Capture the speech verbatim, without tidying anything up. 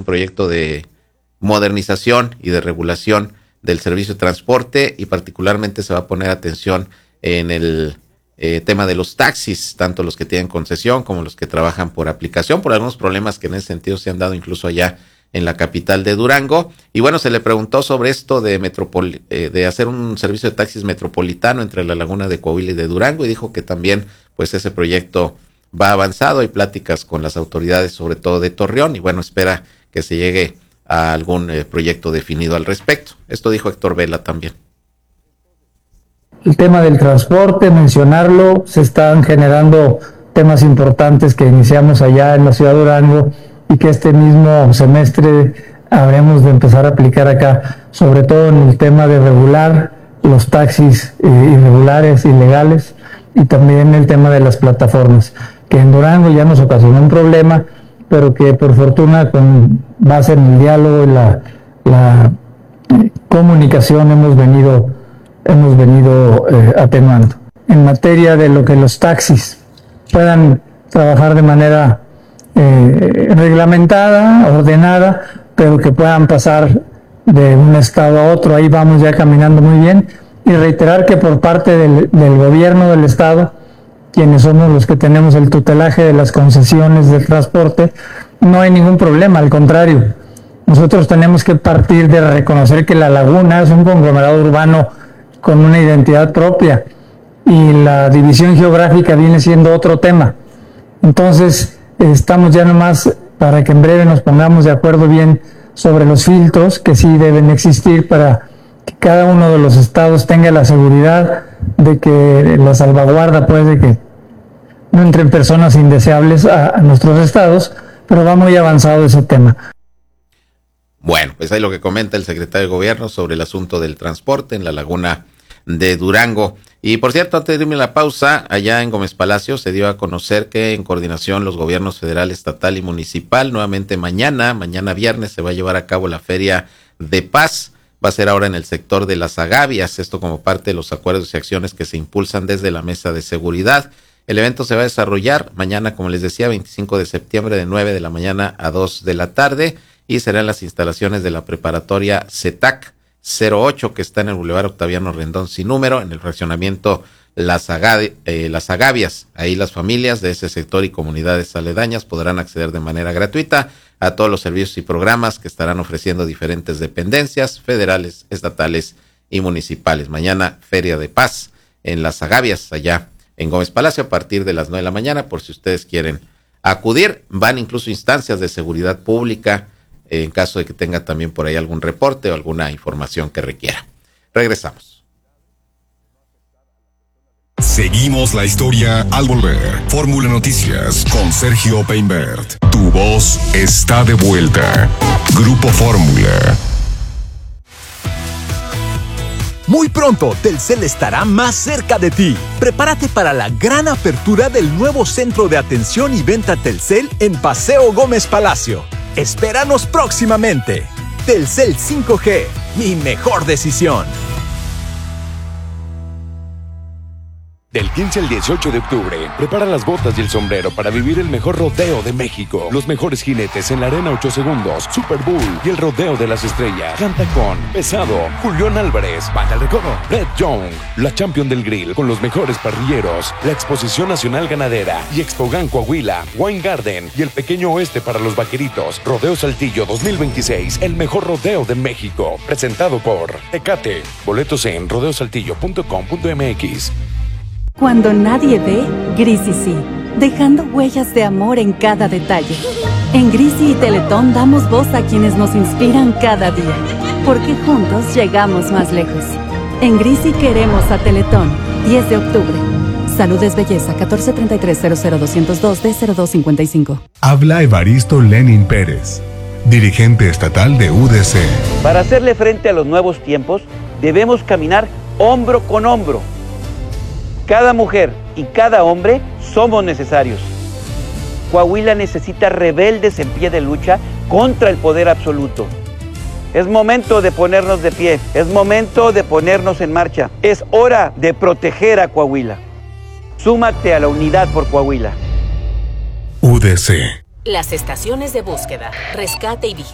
un proyecto de modernización y de regulación del servicio de transporte, y particularmente se va a poner atención en el eh, tema de los taxis, tanto los que tienen concesión como los que trabajan por aplicación, por algunos problemas que en ese sentido se han dado incluso allá en la capital de Durango. Y bueno, se le preguntó sobre esto de metropol eh, de hacer un servicio de taxis metropolitano entre la laguna de Coahuila y de Durango, y dijo que también pues ese proyecto va avanzado. Hay pláticas con las autoridades, sobre todo de Torreón, y bueno, espera que se llegue a algún eh, proyecto definido al respecto. Esto dijo Héctor Vela también. El tema del transporte, mencionarlo, se están generando temas importantes que iniciamos allá en la ciudad de Durango y que este mismo semestre habremos de empezar a aplicar acá, sobre todo en el tema de regular los taxis eh, irregulares, ilegales, y también el tema de las plataformas, que en Durango ya nos ocasionó un problema, pero que por fortuna con base en el diálogo y la, la eh, comunicación hemos venido, hemos venido eh, atenuando. En materia de lo que los taxis puedan trabajar de manera eh, reglamentada, ordenada, pero que puedan pasar de un estado a otro, ahí vamos ya caminando muy bien, y reiterar que por parte del, del gobierno del estado, quienes somos los que tenemos el tutelaje de las concesiones del transporte, no hay ningún problema, al contrario. Nosotros tenemos que partir de reconocer que la laguna es un conglomerado urbano con una identidad propia, y la división geográfica viene siendo otro tema. Entonces, estamos ya nomás para que en breve nos pongamos de acuerdo bien sobre los filtros que sí deben existir para que cada uno de los estados tenga la seguridad de que la salvaguarda, pues, de que no entren personas indeseables a, a nuestros estados, pero va muy avanzado ese tema. Bueno, pues ahí lo que comenta el secretario de Gobierno sobre el asunto del transporte en la laguna de Durango. Y por cierto, antes de irme a la pausa, allá en Gómez Palacio se dio a conocer que en coordinación los gobiernos federal, estatal y municipal, nuevamente mañana, mañana viernes, se va a llevar a cabo la Feria de Paz. Va a ser ahora en el sector de las Agavias, esto como parte de los acuerdos y acciones que se impulsan desde la Mesa de Seguridad. El evento se va a desarrollar mañana, como les decía, veinticinco de septiembre, de nueve de la mañana a dos de la tarde, y será en las instalaciones de la preparatoria CETAC cero ocho, que está en el Boulevard Octaviano Rendón sin número, en el fraccionamiento Las, Agavi, eh, Las Agavias. Ahí las familias de ese sector y comunidades aledañas podrán acceder de manera gratuita a todos los servicios y programas que estarán ofreciendo diferentes dependencias federales, estatales y municipales. Mañana, Feria de Paz en Las Agavias, allá en Gómez Palacio, a partir de las nueve de la mañana, por si ustedes quieren acudir. Van incluso instancias de seguridad pública, en caso de que tenga también por ahí algún reporte o alguna información que requiera. Regresamos. Seguimos la historia al volver. Fórmula Noticias con Sergio Peinbert. Tu voz está de vuelta. Grupo Fórmula. Muy pronto, Telcel estará más cerca de ti. Prepárate para la gran apertura del nuevo centro de atención y venta Telcel en Paseo Gómez Palacio. Espéranos próximamente. Telcel cinco G, mi mejor decisión. Del quince al dieciocho de octubre, prepara las botas y el sombrero para vivir el mejor rodeo de México. Los mejores jinetes en la Arena ocho segundos, Super Bowl y el Rodeo de las Estrellas. Canta con Pesado, Julián Álvarez, Baja el Recodo, Brett Young, la Champion del Grill con los mejores parrilleros, la Exposición Nacional Ganadera y Expogan Coahuila, Wine Garden y el Pequeño Oeste para los Vaqueritos. Rodeo Saltillo dos mil veintiséis, el mejor rodeo de México. Presentado por Tecate. Boletos en rodeo saltillo punto com punto m x. Cuando nadie ve, Grisi sí, dejando huellas de amor en cada detalle. En Grisi y Teletón damos voz a quienes nos inspiran cada día, porque juntos llegamos más lejos. En Grisi queremos a Teletón. diez de octubre. Salud es belleza. catorce treinta y tres cero cero doscientos dos D cero dos cincuenta y cinco. Habla Evaristo Lenin Pérez, dirigente estatal de U D C. Para hacerle frente a los nuevos tiempos, debemos caminar hombro con hombro. Cada mujer y cada hombre somos necesarios. Coahuila necesita rebeldes en pie de lucha contra el poder absoluto. Es momento de ponernos de pie, es momento de ponernos en marcha. Es hora de proteger a Coahuila. Súmate a la unidad por Coahuila. U D C. Las estaciones de búsqueda, rescate y vigilancia